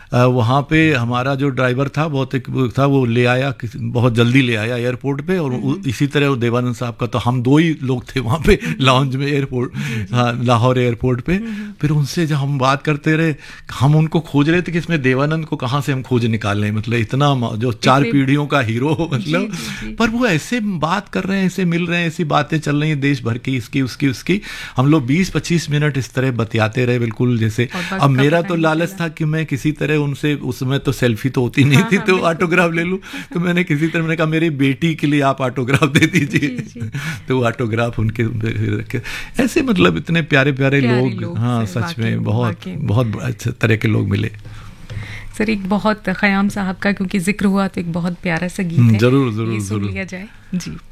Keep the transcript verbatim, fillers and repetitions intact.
वहाँ पे हमारा जो ड्राइवर था बहुत एक था, वो ले आया, बहुत जल्दी ले आया एयरपोर्ट पे, और इसी तरह वो देवानंद साहब का, तो हम दो ही लोग थे वहाँ पे लाउंज में एयरपोर्ट, हाँ लाहौर एयरपोर्ट पे। फिर उनसे जब हम बात करते रहे, हम उनको खोज रहे थे कि इसमें देवानंद को कहाँ से हम खोज निकाल लें, मतलब इतना जो चार पीढ़ियों का हीरो, मतलब जी, जी, जी। पर वो ऐसे बात कर रहे हैं, ऐसे मिल रहे हैं, ऐसी बातें चल रही हैं देश भर की, इसकी उसकी उसकी। हम लोग बीस पच्चीस मिनट इस तरह बतियाते रहे, बिल्कुल जैसे। अब मेरा तो लालच था कि मैं किसी तरह उनसे, उसमें तो सेल्फी तो होती नहीं थी, तो ऑटोग्राफ ले लूं, तो मैंने किसी तरह, मैंने कहा मेरी बेटी के लिए आप ऑटोग्राफ दे दीजिए, तो ऑटोग्राफ उनके रखे। ऐसे मतलब इतने प्यारे प्यारे लोग, हाँ सच में बहुत बहुत अच्छे तरह के लोग मिले। सर एक बहुत, ख़याम साहब का क्योंकि जिक्र हुआ तो एक बहुत प्यारा सा गीत है, जरूर जरूर सुन लिया जाए जी।